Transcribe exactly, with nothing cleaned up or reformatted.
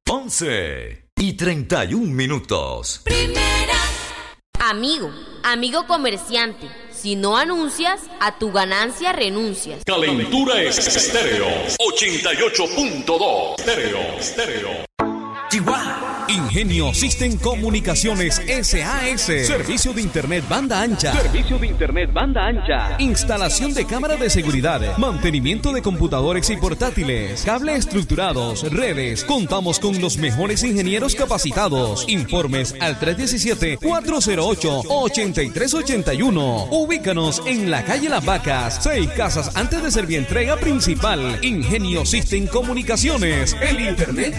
once y treinta y un minutos. Primera. Amigo, amigo comerciante, si no anuncias, a tu ganancia renuncias. Calentura Estéreo ochenta y ocho punto dos. Estéreo, estéreo. Chihuahua. Ingenio System Comunicaciones S A S. Servicio de Internet banda ancha. Servicio de Internet banda ancha. Instalación de cámara de seguridad. Mantenimiento de computadores y portátiles. Cable estructurados. Redes. Contamos con los mejores ingenieros capacitados. Informes al tres uno siete, cuatro cero ocho, ocho tres ocho uno. Ubícanos en la calle Las Vacas. Seis casas antes de Servientrega Principal. Ingenio System Comunicaciones. El Internet